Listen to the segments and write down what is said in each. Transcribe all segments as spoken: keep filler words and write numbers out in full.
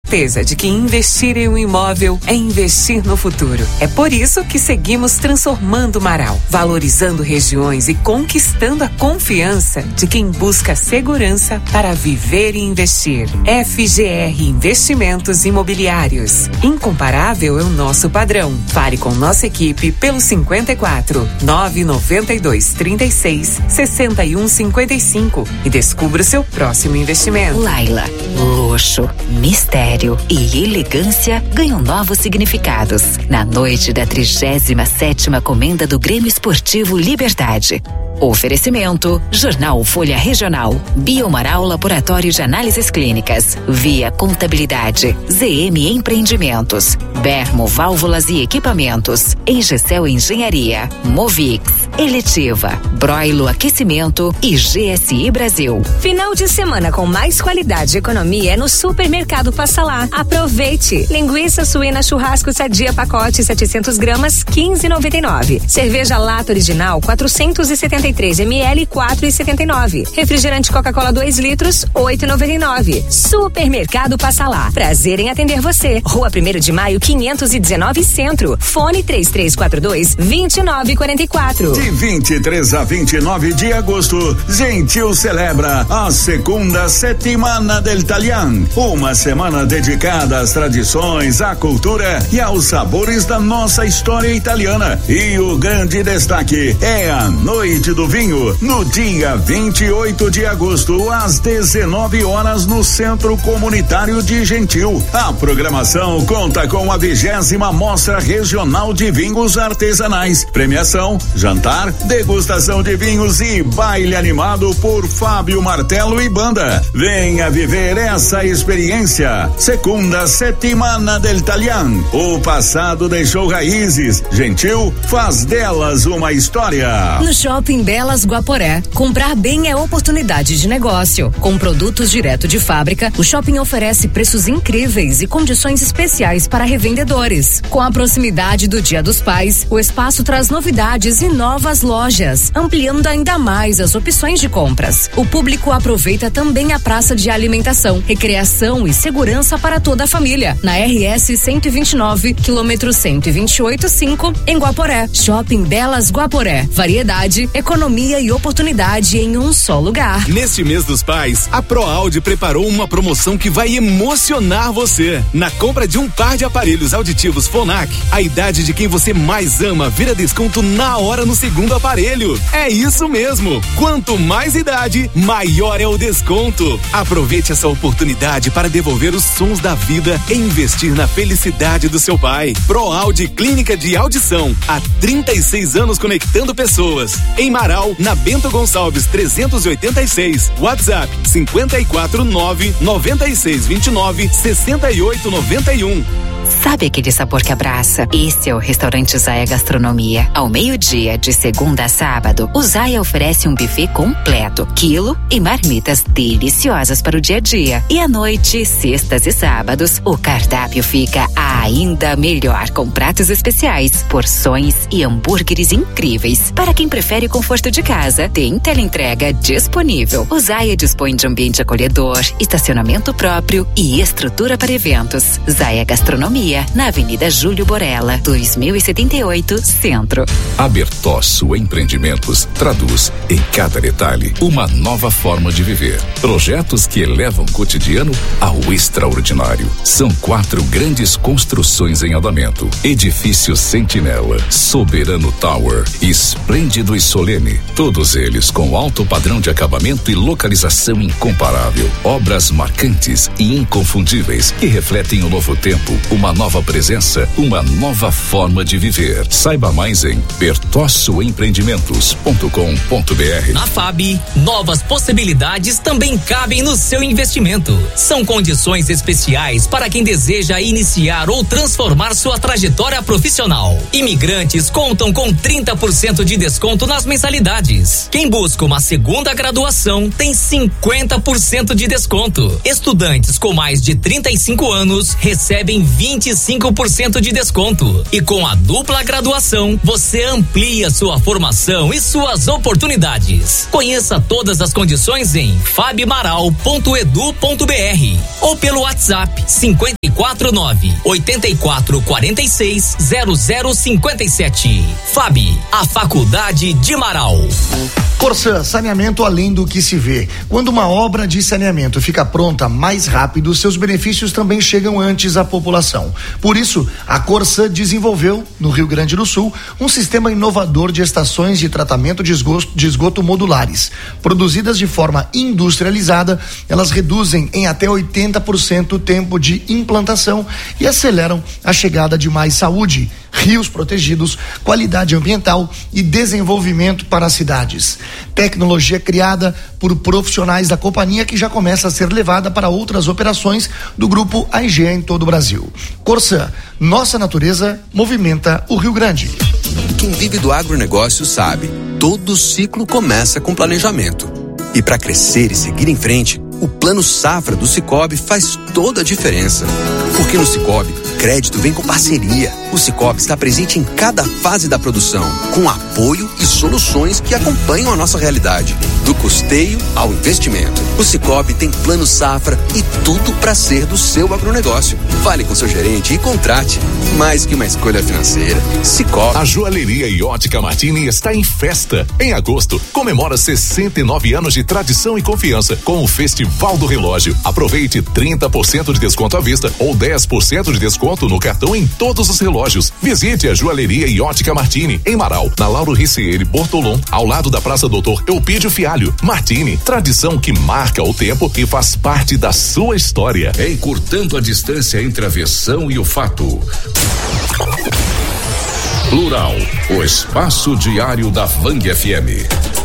certeza de que investir em um imóvel é investir no futuro. É por isso que seguimos transformando Marau, valorizando regiões e conquistando a confiança de quem busca segurança para viver e investir. F G R Investimentos Imobiliários. Incomparável é o nosso padrão. Fale com nossa equipe pelo cinquenta e quatro, nove noventa e dois, trinta e seis, sessenta e um, cinquenta e cinco e descubra o seu próximo investimento. Laila, luxo, mistério e elegância ganham novos significados na noite da trigésima sétima Comenda do Grêmio Esportivo Liberdade. Oferecimento: Jornal Folha Regional, Biomarau Laboratório de Análises Clínicas, Via Contabilidade, Z M Empreendimentos, Bermo Válvulas e Equipamentos, Engecel Engenharia, Movix, Eletiva, Broilo Aquecimento e G S I Brasil. Final de semana com mais qualidade e economia é no Supermercado Passa Lá. Aproveite! Linguiça suína churrasco sadia pacote setecentos gramas, quinze reais e noventa e nove centavos. Cerveja Lata Original quatrocentos e setenta e três mililitros, quatro reais e setenta e nove centavos. Refrigerante Coca-Cola dois litros, oito reais e noventa e nove centavos. Supermercado Passa Lá. Prazer em atender você. Rua primeiro de Maio, quinhentos e dezenove, Centro. Fone três três quatro dois, dois nove quatro quatro. De vinte e três a vinte e nove de agosto, Gentil celebra a segunda Settimana del Italian, uma semana dedicada às tradições, à cultura e aos sabores da nossa história italiana. E o grande destaque é a Noite do Vinho, no dia vinte e oito de agosto, às dezenove horas, no Centro Comunitário de Gentil. A programação conta com a vigésima Mostra Regional de Vinhos Artesanais, premiação, jantar, degustação de vinhos e baile animado por Fábio Martelo e banda. Venha viver essa experiência. Segunda Settimana del Italian. O passado deixou raízes. Gentil faz delas uma história. No Shopping Belas Guaporé, comprar bem é oportunidade de negócio. Com produtos direto de fábrica, o shopping oferece preços incríveis e condições especiais para revendedores. Com a proximidade do Dia dos Pais, o espaço traz novidades e novas lojas, ampliando ainda mais as opções de compras. O público aproveita também a praça de alimentação, recreação e segurança para toda a família. Na R S cento e vinte e nove, quilômetro cento e vinte e oito, cinco, em Guaporé. Shopping Belas Guaporé. Variedade, economia e oportunidade em um só lugar. Neste mês dos pais, a ProAudio preparou uma promoção que vai emocionar você. Na compra de um par de aparelhos auditivos Phonak, a idade de quem você mais ama vira desconto na hora no segundo aparelho. É isso mesmo. Quanto mais idade, maior é o desconto. Aproveite essa oportunidade para devolver os sons da vida e investir na felicidade do seu pai. ProAudio Clínica de Audição. Há trinta e seis anos conectando pessoas. Em Marau, na Bento Gonçalves trezentos e oitenta e seis. WhatsApp cinquenta e quatro, nove, noventa e seis, vinte e nove, sessenta e oito, noventa e um. Sabe aquele sabor que abraça? Esse é o restaurante Zaya Gastronomia. Ao meio-dia, de segunda a sábado, o Zaya oferece um buffet completo, quilo e marmitas deliciosas para o dia a dia. E à noite, sextas e sábados, o cardápio fica ainda melhor, com pratos especiais, porções e hambúrgueres incríveis. Para quem prefere o conforto de casa, tem teleentrega disponível. O Zaya dispõe de ambiente acolhedor, estacionamento próprio e estrutura para eventos. Zaya Gastronomia, na Avenida Júlio Borella, dois mil e setenta e oito, Centro. A Bertossu Empreendimentos traduz em cada detalhe uma nova forma de viver. Projetos que elevam o cotidiano ao extraordinário. São quatro grandes construções em andamento: Edifício Sentinela, Soberano Tower, Esplêndido e Solene. Todos eles com alto padrão de acabamento e localização incomparável. Obras marcantes e inconfundíveis que refletem o novo tempo, uma nova presença, uma nova forma de viver. Saiba mais em bertossu empreendimentos ponto com ponto br. Na F A B, novas possibilidades também cabem no seu investimento. São condições especiais para quem deseja iniciar ou transformar sua trajetória profissional. Imigrantes contam com trinta por cento de desconto nas mensalidades. Quem busca uma segunda graduação tem cinquenta por cento de desconto. Estudantes com mais de trinta e cinco anos recebem vinte vinte e cinco por cento de desconto. E com a dupla graduação, você amplia sua formação e suas oportunidades. Conheça todas as condições em fabmaral ponto edu ponto br ou pelo WhatsApp cinco quatro nove, oito quatro quatro seis, zero zero cinco sete. Fabi, a Faculdade de Marau. Corsã, saneamento além do que se vê. Quando uma obra de saneamento fica pronta mais rápido, seus benefícios também chegam antes à população. Por isso, a Corsã desenvolveu, no Rio Grande do Sul, um sistema inovador de estações de tratamento de esgoto, de esgoto modulares. Produzidas de forma industrializada, elas reduzem em até oitenta por cento o tempo de implantação e aceleram a chegada de mais saúde, rios protegidos, qualidade ambiental e desenvolvimento para as cidades. Tecnologia criada por profissionais da companhia que já começa a ser levada para outras operações do grupo A I G E em todo o Brasil. Corsã, nossa natureza movimenta o Rio Grande. Quem vive do agronegócio sabe, todo ciclo começa com planejamento. E para crescer e seguir em frente, o Plano Safra do Sicoob faz toda a diferença. Porque no Sicoob, crédito vem com parceria. O Sicoob está presente em cada fase da produção, com apoio e soluções que acompanham a nossa realidade, do custeio ao investimento. O Sicoob tem Plano Safra e tudo para ser do seu agronegócio. Fale com seu gerente e contrate. Mais que uma escolha financeira, Sicoob. A Joalheria e Ótica Martini está em festa. Em agosto, comemora sessenta e nove anos de tradição e confiança com o Festival do Relógio. Aproveite trinta por cento de desconto à vista ou dez por cento de desconto no cartão em todos os relógios. Visite a Joalheria e Ótica Martini, em Marau, na Lauro Ricieri Bortolom, ao lado da Praça Doutor Eupídio Fialho. Martini, tradição que marca o tempo e faz parte da sua história. Encurtando a distância entre a versão e o fato. Plural, o espaço diário da Vang F M.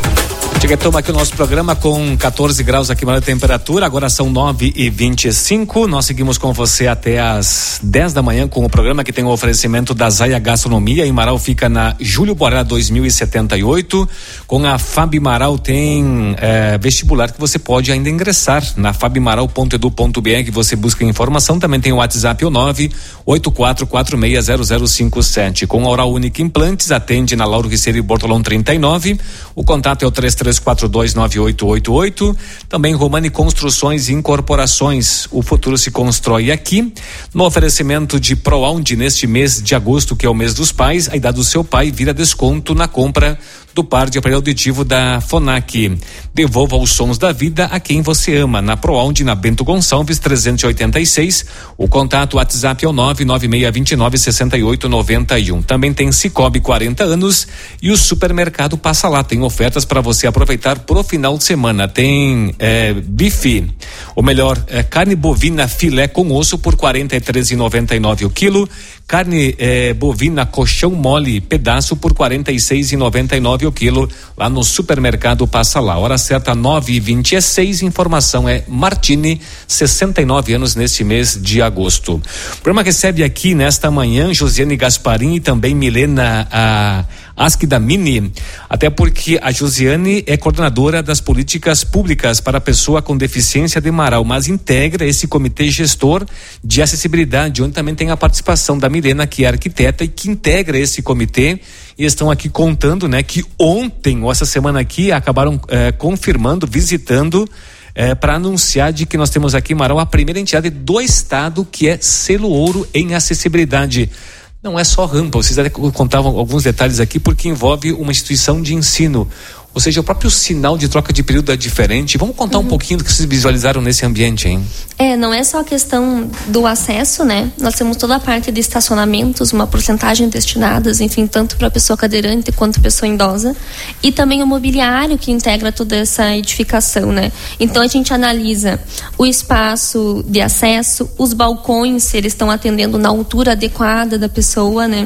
Toma aqui o nosso programa com quatorze graus aqui na temperatura, agora são nove e vinte e cinco. Nós seguimos com você até às dez da manhã com o programa que tem o oferecimento da Zaya Gastronomia. Em Marau fica na Júlio Borá dois mil e setenta e oito. Com a Fabi Marau tem é, vestibular que você pode ainda ingressar na fabmaral ponto edu ponto br, que você busca informação. Também tem o WhatsApp o nove oito quatro quatro seis zero zero cinco sete. Com a Oral Única Implantes, atende na Lauro Ricieri Bortolom trinta e nove. O contato é o três três quatro dois nove oito oito oito. Também Romani Construções e Incorporações. O futuro se constrói aqui. No oferecimento de ProAundi, neste mês de agosto, que é o mês dos pais, a idade do seu pai vira desconto na compra do par de aparelho auditivo da Fonac. Devolva os sons da vida a quem você ama. Na ProAundi, na Bento Gonçalves trezentos e oitenta e seis. O contato WhatsApp é o nove nove seis dois nove seis oito nove um. Também tem Sicoob quarenta anos e o supermercado Passa Lá. Tem ofertas para você aproveitar pro final de semana. Tem é, bife, ou melhor, é, carne bovina filé com osso por quarenta e três reais e noventa e nove o quilo. Carne é, bovina colchão mole pedaço por quarenta e seis reais e noventa e nove o quilo, lá no supermercado Passa Lá. Hora certa nove e vinte e seis. Informação é Martini, sessenta e nove anos neste mês de agosto. O programa recebe aqui nesta manhã Josiane Gasparim e também Milena a Ask da Mini, até porque a Josiane é coordenadora das políticas públicas para a pessoa com deficiência de Marau, mas integra esse comitê gestor de acessibilidade, onde também tem a participação da Milena, que é arquiteta e que integra esse comitê. E estão aqui contando, né, que ontem ou essa semana aqui acabaram eh, confirmando, visitando eh, para anunciar de que nós temos aqui em Marau a primeira entidade do estado que é selo ouro em acessibilidade. Não é só rampa, vocês até contavam alguns detalhes aqui, porque envolve uma instituição de ensino. Ou seja, o próprio sinal de troca de período é diferente. Vamos contar uhum. um pouquinho do que vocês visualizaram nesse ambiente, hein? É, não é só a questão do acesso, né? Nós temos toda a parte de estacionamentos, uma porcentagem destinadas, enfim, tanto para a pessoa cadeirante quanto pessoa idosa. E também o mobiliário que integra toda essa edificação, né? Então a gente analisa o espaço de acesso, os balcões, se eles estão atendendo na altura adequada da pessoa, né?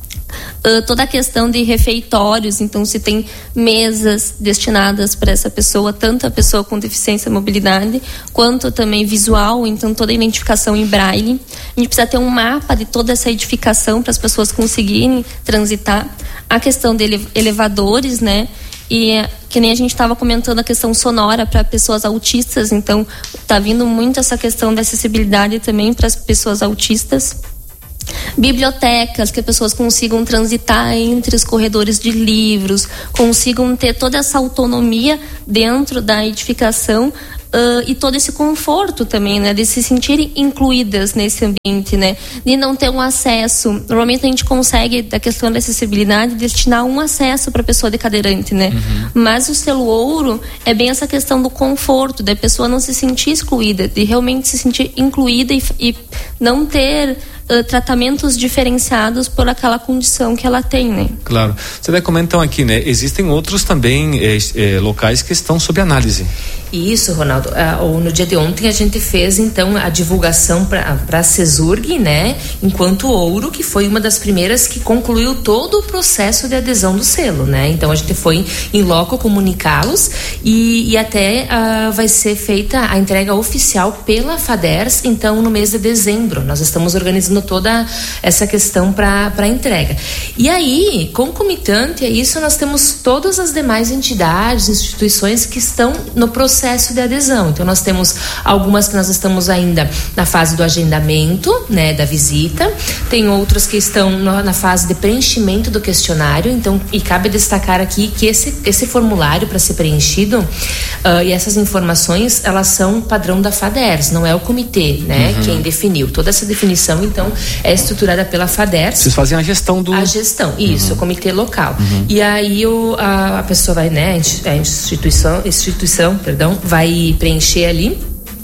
Uh, toda a questão de refeitórios, então se tem mesas destinadas para essa pessoa, tanto a pessoa com deficiência e mobilidade, quanto também visual, então toda a identificação em braille. A gente precisa ter um mapa de toda essa edificação para as pessoas conseguirem transitar. A questão de ele- elevadores, né? E que nem a gente estava comentando a questão sonora para pessoas autistas, então está vindo muito essa questão da acessibilidade também para as pessoas autistas. Bibliotecas, que as pessoas consigam transitar entre os corredores de livros, consigam ter toda essa autonomia dentro da edificação. Uh, e todo esse conforto também, né, de se sentirem incluídas nesse ambiente, né, de não ter um acesso. Normalmente a gente consegue, da questão da acessibilidade, destinar um acesso para a pessoa de cadeirante, né, uhum. Mas o selo ouro é bem essa questão do conforto, da pessoa não se sentir excluída, de realmente se sentir incluída e, e não ter uh, tratamentos diferenciados por aquela condição que ela tem, né. Claro. Vocês comentam aqui, né, existem outros também eh, eh, locais que estão sob análise. Isso, Ronaldo. Ah, no dia de ontem a gente fez então a divulgação para a CESURG, né? Enquanto Ouro, que foi uma das primeiras que concluiu todo o processo de adesão do selo, né? Então a gente foi em loco comunicá-los e, e até ah, vai ser feita a entrega oficial pela FADERS, então no mês de dezembro. Nós estamos organizando toda essa questão para a entrega. E aí, concomitante a isso, nós temos todas as demais entidades, instituições que estão no processo processo de adesão. Então nós temos algumas que nós estamos ainda na fase do agendamento, né, da visita, tem outras que estão no, na fase de preenchimento do questionário. Então, e cabe destacar aqui que esse, esse formulário para ser preenchido uh, e essas informações, elas são padrão da FADERS, não é o comitê, né, uhum. quem definiu. Toda essa definição, então, é estruturada pela FADERS. Vocês fazem a gestão do... A gestão, isso, uhum. o comitê local. Uhum. E aí o, a, a pessoa vai, né, a instituição, instituição, perdão, vai preencher ali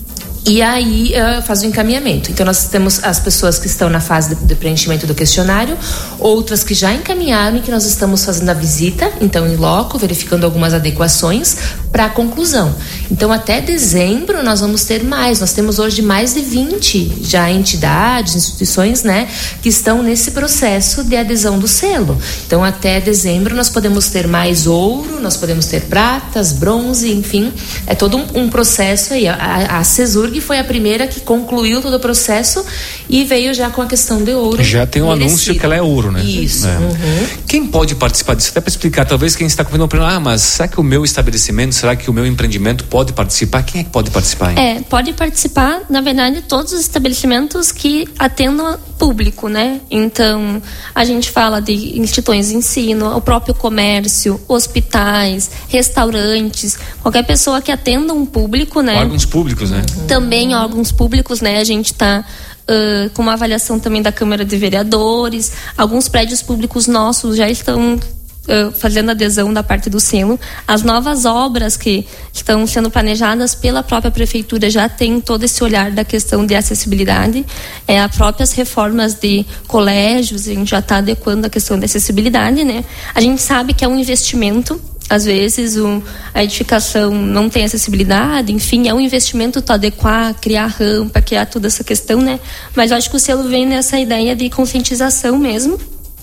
e aí uh, faz o encaminhamento. Então nós temos as pessoas que estão na fase de, de preenchimento do questionário, outras que já encaminharam e que nós estamos fazendo a visita, então em loco, verificando algumas adequações para a conclusão. Então até dezembro nós vamos ter mais, nós temos hoje mais de vinte já entidades, instituições, né, que estão nesse processo de adesão do selo. Então até dezembro nós podemos ter mais ouro, nós podemos ter pratas, bronze, enfim, é todo um, um processo aí. A, a CESURG foi a primeira que concluiu todo o processo e veio já com a questão de ouro. Já tem um merecido. Anúncio que ela é ouro, né? Isso. É. Uhum. Quem pode participar disso? Até para explicar, talvez quem está comendo, ah, mas será que o meu estabelecimento, será que o meu empreendimento pode participar? Quem é que pode participar, hein? É, pode participar, na verdade, todos os estabelecimentos que atendam público, né? Então, a gente fala de instituições de ensino, o próprio comércio, hospitais, restaurantes, qualquer pessoa que atenda um público, né? Órgãos públicos, né? Também Também órgãos públicos, né? A gente está uh, com uma avaliação também da Câmara de Vereadores. Alguns prédios públicos nossos já estão uh, fazendo adesão da parte do selo. As novas obras que estão sendo planejadas pela própria Prefeitura já tem todo esse olhar da questão de acessibilidade. É, as próprias reformas de colégios, a gente já está adequando a questão de acessibilidade, né? A gente sabe que é um investimento. Às vezes o, a edificação não tem acessibilidade, enfim, é um investimento tu adequar, criar rampa, criar toda essa questão, né? Mas eu acho que o selo vem nessa ideia de conscientização mesmo.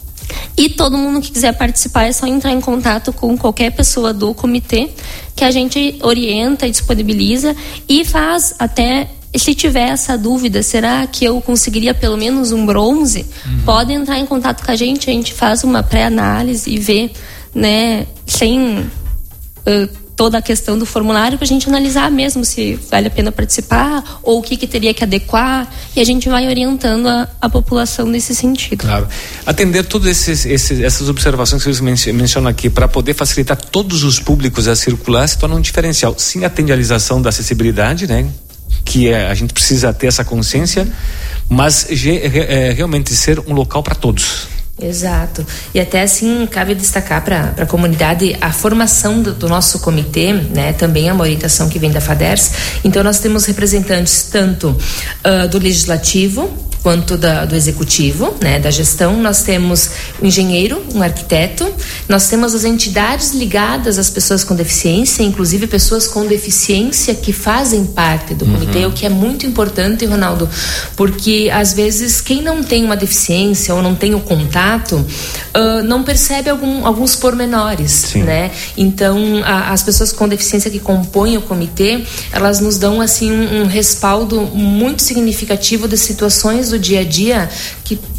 E todo mundo que quiser participar é só entrar em contato com qualquer pessoa do comitê, que a gente orienta e disponibiliza e faz até... Se tiver essa dúvida, será que eu conseguiria pelo menos um bronze? Uhum. Pode entrar em contato com a gente, a gente faz uma pré-análise e vê, né, sem uh, toda a questão do formulário, para a gente analisar mesmo se vale a pena participar ou o que, que teria que adequar, e a gente vai orientando a, a população nesse sentido. Claro. Atender todas esses, esses, essas observações que vocês mencionam aqui, para poder facilitar todos os públicos a circular, se torna um diferencial. Sim, atende a realização da acessibilidade, né? Que é, a gente precisa ter essa consciência, mas é, realmente ser um local para todos. Exato. E até assim cabe destacar para a comunidade a formação do, do nosso comitê, né? Também é uma orientação que vem da FADERS. Então nós temos representantes tanto uh, do legislativo quanto da, do executivo, né, da gestão. Nós temos um engenheiro, um arquiteto, nós temos as entidades ligadas às pessoas com deficiência, inclusive pessoas com deficiência que fazem parte do comitê, uhum. o que é muito importante, Ronaldo, porque às vezes quem não tem uma deficiência ou não tem o contato, uh, não percebe algum, alguns pormenores, Sim. né? Então, a, as pessoas com deficiência que compõem o comitê, elas nos dão assim um, um respaldo muito significativo de situações do dia a dia que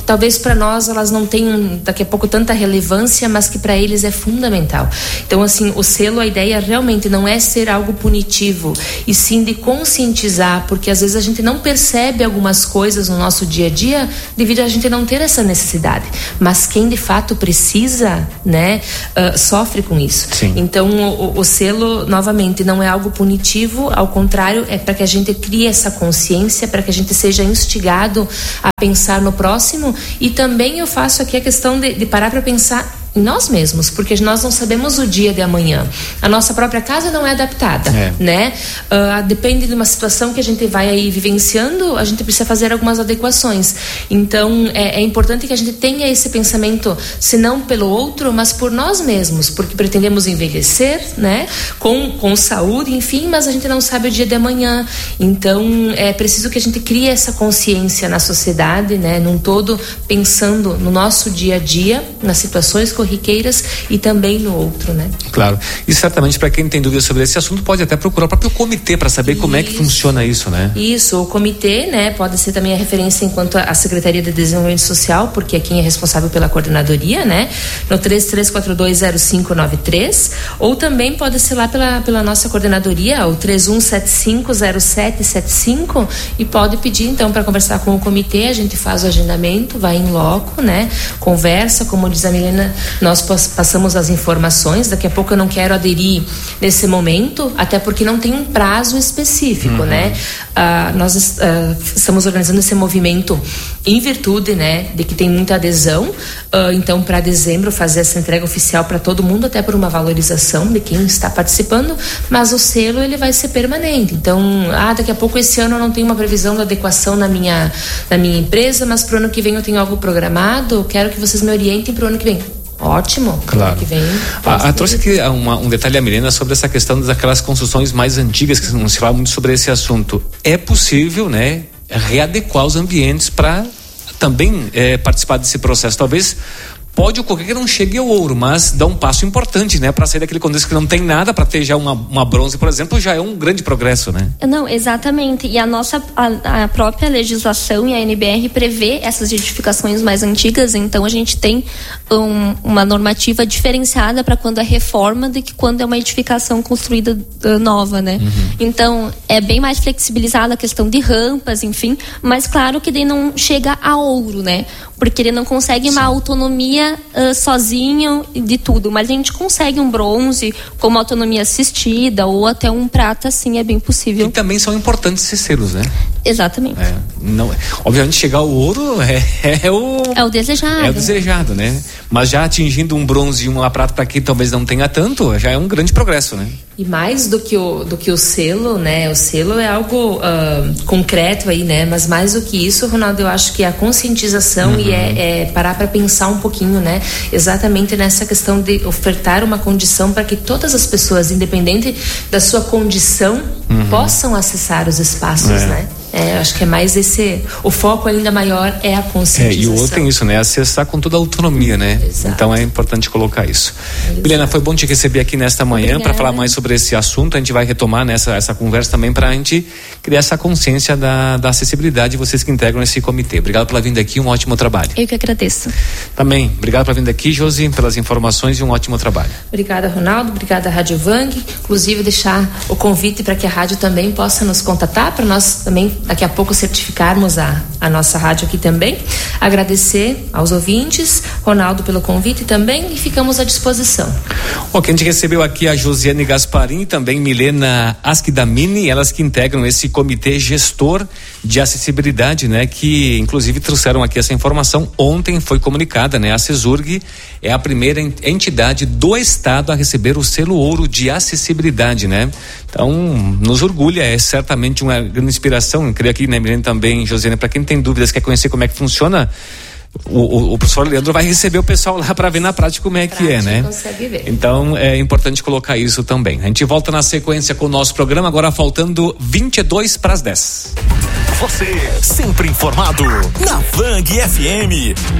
talvez para nós elas não tenham daqui a pouco tanta relevância, mas que para eles é fundamental. Então, assim, o selo, a ideia realmente não é ser algo punitivo, e sim de conscientizar, porque às vezes a gente não percebe algumas coisas no nosso dia a dia devido a gente não ter essa necessidade, mas quem de fato precisa, né, uh, sofre com isso. Sim. Então o, o selo, novamente, não é algo punitivo, ao contrário, é para que a gente crie essa consciência, para que a gente seja instigado a pensar no próximo. E também eu faço aqui a questão de, de parar para pensar em nós mesmos, porque nós não sabemos o dia de amanhã. A nossa própria casa não é adaptada, é. né? Uh, depende de uma situação que a gente vai aí vivenciando, a gente precisa fazer algumas adequações. Então, é, é importante que a gente tenha esse pensamento, se não pelo outro, mas por nós mesmos, porque pretendemos envelhecer, né? Com, com saúde, enfim, mas a gente não sabe o dia de amanhã. Então, é preciso que a gente crie essa consciência na sociedade, né? Num todo, pensando no nosso dia a dia, nas situações corriqueiras e também no outro, né? Claro. E certamente para quem tem dúvidas sobre esse assunto pode até procurar o próprio comitê para saber isso. Como é que funciona isso, né? Isso, o comitê, né, pode ser também a referência enquanto a Secretaria de Desenvolvimento Social, porque é quem é responsável pela coordenadoria, né? No três três quatro dois zero cinco nove três, ou também pode ser lá pela, pela nossa coordenadoria, o três um sete cinco zero sete sete cinco, e pode pedir então para conversar com o comitê. A gente faz o agendamento, vai em loco, né? Conversa, como diz a Milena, nós passamos as informações. Daqui a pouco eu não quero aderir nesse momento, até porque não tem um prazo específico, uhum. né? Uh, nós uh, estamos organizando esse movimento em virtude, né, de que tem muita adesão. Uh, então, para dezembro, fazer essa entrega oficial para todo mundo, até por uma valorização de quem está participando, mas o selo, ele vai ser permanente. Então, ah, daqui a pouco esse ano eu não tenho uma previsão de adequação na minha, na minha empresa, mas para o ano que vem eu tenho algo programado, quero que vocês me orientem para o ano que vem. Ótimo, claro. Que vem. A, a, trouxe aqui uma, um detalhe a Milena sobre essa questão daquelas construções mais antigas, que não se fala muito sobre esse assunto. É possível, né, readequar os ambientes para também é, participar desse processo. Talvez pode ocorrer que não chegue ao ouro, mas dá um passo importante, né? Para sair daquele contexto que não tem nada, para ter já uma, uma bronze, por exemplo, já é um grande progresso, né? Não, exatamente. E a nossa, a, a própria legislação e a N B R prevê essas edificações mais antigas, então a gente tem um, uma normativa diferenciada para quando é reforma do que quando é uma edificação construída uh, nova, né? Uhum. Então, é bem mais flexibilizada a questão de rampas, enfim, mas claro que daí não chega a ouro, né? Porque ele não consegue Sim. uma autonomia Uh, sozinho de tudo, mas a gente consegue um bronze com uma autonomia assistida ou até um prata, sim, é bem possível. E também são importantes esses selos, né? Exatamente. É, não, obviamente chegar ao ouro é, é o é o desejado. É o desejado, né? Mas já atingindo um bronze e uma prata para quem talvez não tenha tanto, já é um grande progresso, né? E mais do que o, do que o selo, né? O selo é algo uh, concreto aí, né? Mas mais do que isso, Ronaldo, eu acho que é a conscientização uhum. e é, é parar para pensar um pouquinho, né? Exatamente nessa questão de ofertar uma condição para que todas as pessoas, independente da sua condição, uhum. possam acessar os espaços, é. né? É, acho que é mais esse, o foco ainda maior é a conscientização. É, e o outro tem isso, né? Acessar com toda a autonomia, né? Exato. Então é importante colocar isso. Milena, foi bom te receber aqui nesta manhã para falar mais sobre esse assunto. A gente vai retomar nessa essa conversa também para a gente criar essa consciência da, da acessibilidade, vocês que integram esse comitê. Obrigado pela vinda aqui, um ótimo trabalho. Eu que agradeço. Também, obrigado pela vinda aqui, Josi, pelas informações e um ótimo trabalho. Obrigada, Ronaldo, obrigada, Rádio Vang. Inclusive deixar o convite para que a rádio também possa nos contatar, para nós também daqui a pouco certificarmos a, a nossa rádio aqui também. Agradecer aos ouvintes, Ronaldo, pelo convite também, e ficamos à disposição. Ok, a gente recebeu aqui a Josiane Gasparim e também Milena Askidamini, elas que integram esse comitê gestor de acessibilidade, né, que inclusive trouxeram aqui essa informação. Ontem foi comunicada, né, a CESURG é a primeira entidade do estado a receber o selo ouro de acessibilidade, né? Então, nos orgulha, é certamente uma grande inspiração. Eu queria aqui, né, Milena, também, Josiane, para quem tem dúvidas, quer conhecer como é que funciona, o, o, o professor Leandro vai receber o pessoal lá para ver na prática como é que é, né? Consegue ver. Então, é importante colocar isso também. A gente volta na sequência com o nosso programa, agora faltando vinte e dois para as dez. Você sempre informado na Vang F M.